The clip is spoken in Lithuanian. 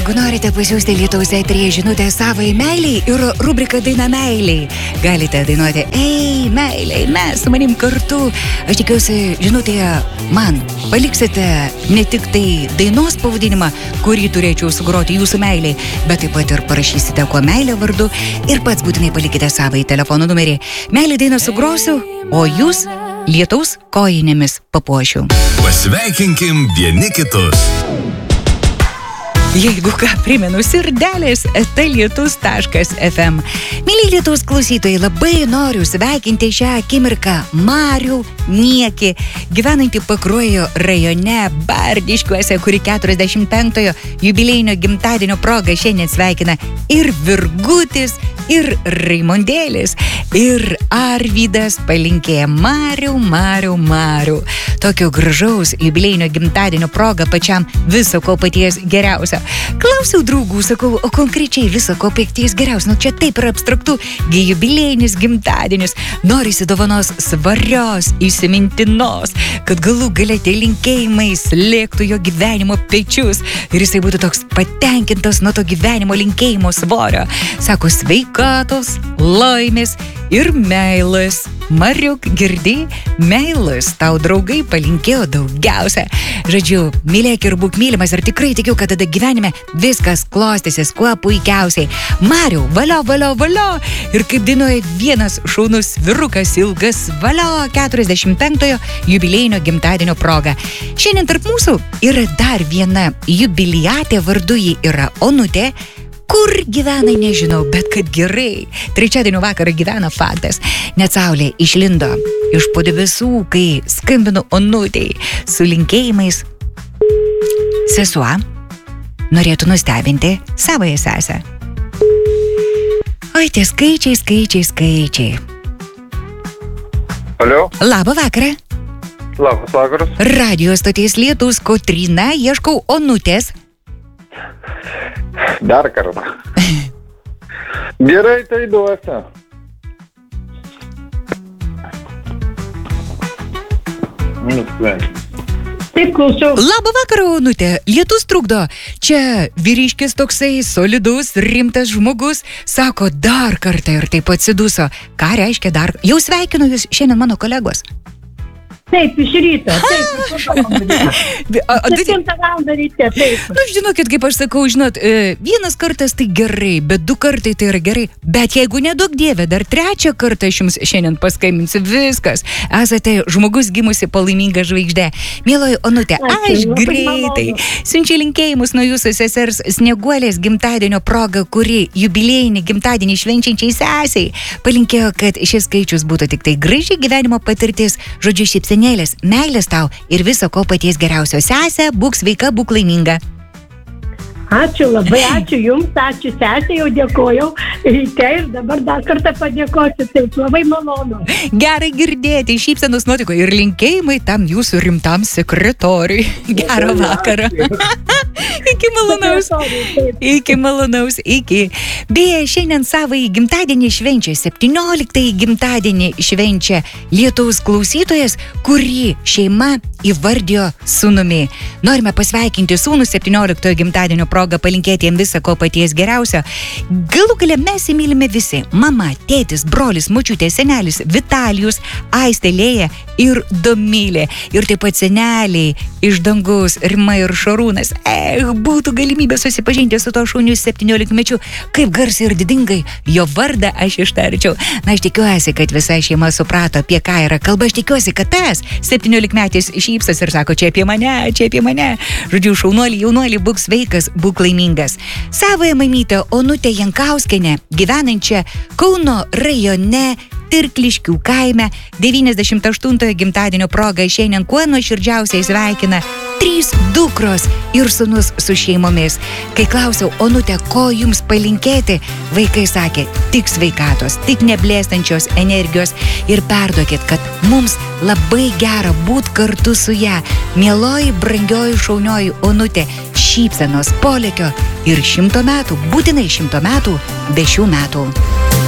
jeigu norite pasiųsti Lietuvos eteryje žinutę savai meiliai ir rubriką Daina meiliai, galite dainuoti Ei, meiliai, mes su manim kartu. Aš tikiuosi, žinutėje man paliksite ne tik tai dainos pavadinimą, kurį turėčiau sugroti jūsų meiliai, bet taip pat ir parašysite, kuo meilė vardu ir pats būtinai palikite savai telefono numerį. Meilį dainą sugrosiu, o jūs lietaus kojinėmis papuošiu. Pasveikinkim vieni kitus. Jeigu ką primenu, sirdelės lietus.fm. Myli Lietuvos klausytojai, labai noriu sveikinti šią akimirką Marių Niekį, gyvenantį Pakruojo rajone Bardiškiuose, kuri 45-ojo jubiliejinio gimtadienio proga šiandien sveikina ir Virgutis, ir Raimondėlis, ir Arvydas palinkėja Marių. Tokio gražaus jubiliejinio gimtadienio proga pačiam viso ko paties geriausio. Klausiau draugų, sakau, o konkrečiai viso ko paties geriausio. Čia taip yra abstraktu, jubiliejinis gimtadienis. Norisi dovanos svarios, įsimintinos, kad galų gale tie linkėjimai slėgtų jo gyvenimo pečius ir jisai būtų toks patenkintas nuo to gyvenimo linkėjimo svorio. Sako, sveikatos, laimės ir meilės. Mariuk, girdi, meilės tau draugai palinkėjo daugiausia. Žodžiu, mylėk ir būk mylimas ir tikrai tikiu, kad tada gyvenime viskas klostysis kuo puikiausiai. Mariu, valio. Ir kaip dainuoja vienas šaunus vyrukas, ilgas valio 45-ojo jubiliejinio gimtadienio proga. Šiandien tarp mūsų yra dar viena jubiliatė, vardu ji yra Onutė. Kur gyvena, nežinau, bet kad gerai. Trečiadienio vakarą gyvena faktas. Net saulė išlindo iš po debesų, kai skambinu Onutei su linkėjimais. Sesuo norėtų nustebinti savąją sesę. Oi, tie skaičiai. Alio. Labą vakarą. Labas vakaras. Radio stoties Lietus, Kotryna, ieškau Onutės. Dar kartą. Gerai, tai duosiu. Taip, klausau. Labą vakarą, Onutė. Lietus trukdo. Čia vyriškis toksai solidus, rimtas žmogus. Sako dar kartą ir taip atsiduso. Ką reiškia dar? Jau sveikinu jūs šiandien mano kolegos. Taip, iš ryto. Taip, 7 valandą ryte, taip. Nu, žinokit, kaip aš sakau, vienas kartas tai gerai, bet 2 kartai tai yra gerai. Bet jeigu nedaug dieve, dar 3 kartą aš jums šiandien paskambinsiu, viskas. Esate žmogus gimusi palaiminga žvaigždė. Mieloji Onutė, aš greitai siunčiu linkėjimus nuo jūsų sesers Snieguolės gimtadienio proga, kuri jubiliejinį gimtadienį švenčiančiai sesiai palinkėjo, kad šis skaičius būtų tik tai graži gyvenimo patirtis, žodžiu šypsenėlės, meilės tau ir viso ko paties geriausio. Sesė, būk sveika, būk laiminga. Ačiū, labai ačiū jums, ačiū sesė, jau dėkojau ryte ir dabar dar kartą padėkosiu, taip labai malonu. Gerai girdėti, šypsenos nuotiko ir linkėjimai tam jūsų rimtam sekretoriui. Gerą vakarą. Iki malonaus. Beje, šiandien savąjį gimtadienį švenčia, 17-ąjį gimtadienį švenčia Lietuvos klausytojas, kurį šeima įvardijo sūnumi. Norime pasveikinti sūnų 17-ojo gimtadienio progą, palinkėti jam visą ko paties geriausio. Galų gale mes įmylime visi. Mama, tėtis, brolis, močiutė, senelis, Vitalijus, Aistė, Lėja ir Domylė. Ir taip pat seneliai iš dangaus Rima ir Šarūnas. Būtų galimybė susipažinti su to šauniu 17-mečiu, kaip garsiai ir didingai jo vardą aš ištarčiau. Na, aš tikiuosi, kad visa šeima suprato, apie ką yra kalba. Aš tikiuosi, kad tas 17-metis šypsas ir sako, čia apie mane. Žodžiu, jaunuolį, būk sveikas, būk laimingas. Savąją mamytę Onutę Jankauskienę, gyvenančią Kauno rajone Tirkliškių kaime, 98-ojo gimtadienio proga šiandien kuo nuoširdžiausiai sveikina 3 dukros ir sūnus su šeimomis. Kai klausiau, Onutė, ko jums palinkėti, vaikai sakė, tik sveikatos, tik neblėstančios energijos ir perduokit, kad mums labai gera būt kartu su ją. Mieloji, brangioji, šaunioji Onutė, šypsenos, polėkio ir 100 metų, būtinai 100 metų be šių metų.